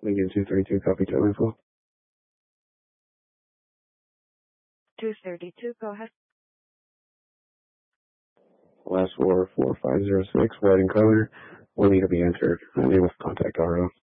Lincoln 232, copy to info. 232, go ahead. Last 4506, white and color. Will need to be entered. Name of contact RO.